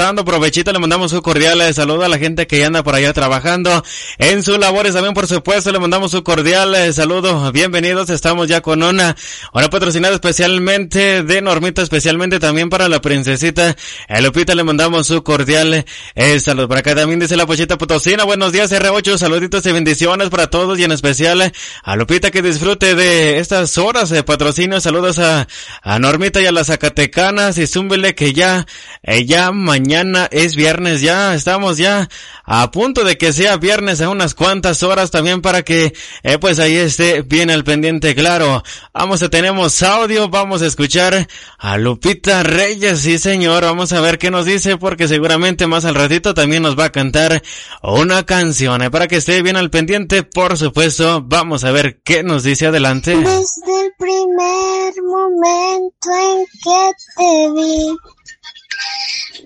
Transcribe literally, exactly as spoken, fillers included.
trabajando, provechito, le mandamos un cordial saludo a la gente que anda por allá trabajando en sus labores también, por supuesto, le mandamos un cordial saludo, bienvenidos, estamos ya con una hora patrocinada especialmente de Normita, especialmente también para la princesita eh, Lupita, le mandamos un cordial eh, saludo. Por acá también dice la Pochita Potosina, buenos días R ocho, saluditos y bendiciones para todos y en especial a Lupita que disfrute de estas horas de patrocinio, saludos a, a Normita y a las Zacatecanas y zúmbele que ya, eh, ya mañana es viernes, ya estamos ya a punto de que sea viernes a unas cuantas horas también para que eh, pues ahí esté bien al pendiente, claro. Vamos a tenemos audio, vamos a escuchar a Lupita Reyes, sí señor, vamos a ver qué nos dice porque seguramente más al ratito también nos va a cantar una canción, eh, para que esté bien al pendiente, por supuesto, vamos a ver qué nos dice, adelante. Desde el primer momento en que te vi,